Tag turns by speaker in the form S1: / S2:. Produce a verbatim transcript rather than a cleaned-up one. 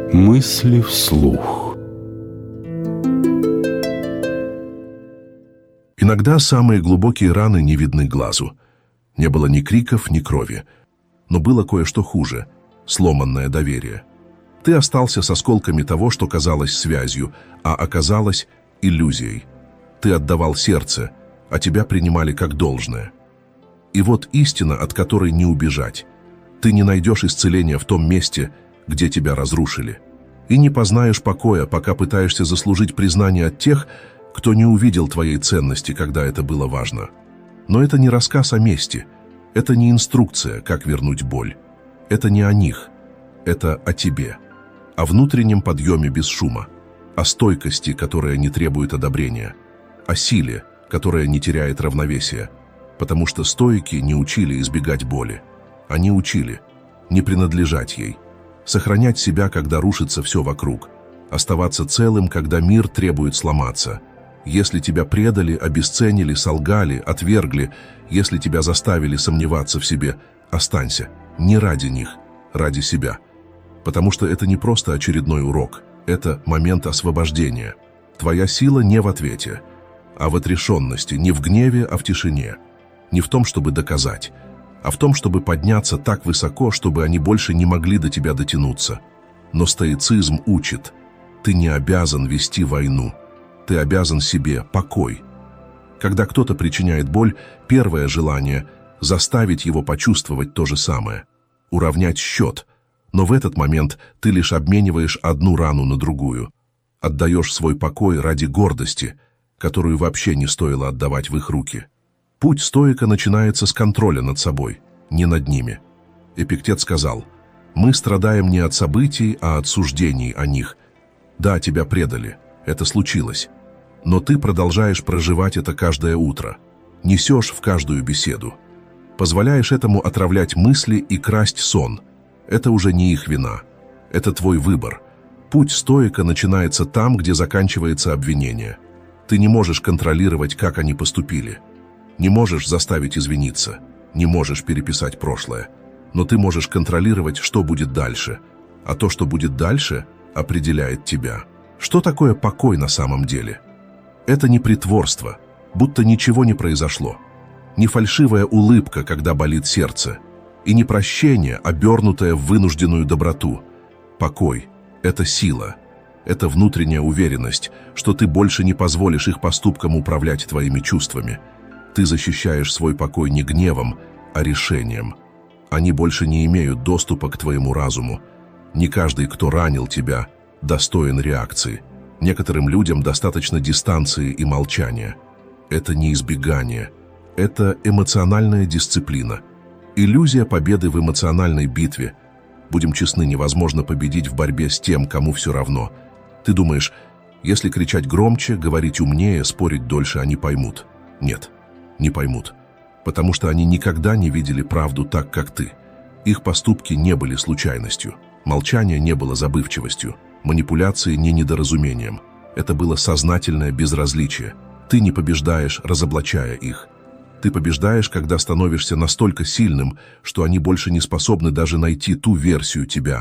S1: Мысли вслух.
S2: Иногда самые глубокие раны не видны глазу. Не было ни криков, ни крови. Но было кое-что хуже — сломанное доверие. Ты остался с осколками того, что казалось связью, а оказалось иллюзией. Ты отдавал сердце, а тебя принимали как должное. И вот истина, от которой не убежать. Ты не найдешь исцеления в том месте, где тебя разрушили. И не познаешь покоя, пока пытаешься заслужить признание от тех, кто не увидел твоей ценности, когда это было важно. Но это не рассказ о мести, это не инструкция, как вернуть боль. Это не о них, это о тебе, о внутреннем подъеме без шума, о стойкости, которая не требует одобрения, о силе, которая не теряет равновесия, потому что стоики не учили избегать боли. Они учили не принадлежать ей, сохранять себя, когда рушится все вокруг, оставаться целым, когда мир требует сломаться. Если тебя предали, обесценили, солгали, отвергли, если тебя заставили сомневаться в себе, останься. Не ради них, ради себя. Потому что это не просто очередной урок, это момент освобождения. Твоя сила не в ответе, а в отрешенности, не в гневе, а в тишине. Не в том, чтобы доказать, а в том, чтобы подняться так высоко, чтобы они больше не могли до тебя дотянуться. Но стоицизм учит, ты не обязан вести войну, ты обязан себе покой. Когда кто-то причиняет боль, первое желание – заставить его почувствовать то же самое, уравнять счет, но в этот момент ты лишь обмениваешь одну рану на другую, отдаешь свой покой ради гордости, которую вообще не стоило отдавать в их руки. Путь стоика начинается с контроля над собой, не над ними. Эпиктет сказал, мы страдаем не от событий, а от суждений о них. Да, тебя предали, это случилось, но ты продолжаешь проживать это каждое утро, несешь в каждую беседу. Позволяешь этому отравлять мысли и красть сон. Это уже не их вина, это твой выбор. Путь стоика начинается там, где заканчивается обвинение. Ты не можешь контролировать, как они поступили. Не можешь заставить извиниться, не можешь переписать прошлое, но ты можешь контролировать, что будет дальше, а то, что будет дальше, определяет тебя. Что такое покой на самом деле? Это не притворство, будто ничего не произошло, не фальшивая улыбка, когда болит сердце, и не прощение, обернутое в вынужденную доброту. Покой — это сила, это внутренняя уверенность, что ты больше не позволишь их поступкам управлять твоими чувствами. Ты защищаешь свой покой не гневом, а решением. Они больше не имеют доступа к твоему разуму. Не каждый, кто ранил тебя, достоин реакции. Некоторым людям достаточно дистанции и молчания. Это не избегание, это эмоциональная дисциплина. Иллюзия победы в эмоциональной битве. Будем честны, невозможно победить в борьбе с тем, кому все равно. Ты думаешь, если кричать громче, говорить умнее, спорить дольше, они поймут. Нет. Не поймут, потому что они никогда не видели правду так, как ты. Их поступки не были случайностью, молчание не было забывчивостью, манипуляции не недоразумением. Это было сознательное безразличие. Ты не побеждаешь, разоблачая их. Ты побеждаешь, когда становишься настолько сильным, что они больше не способны даже найти ту версию тебя,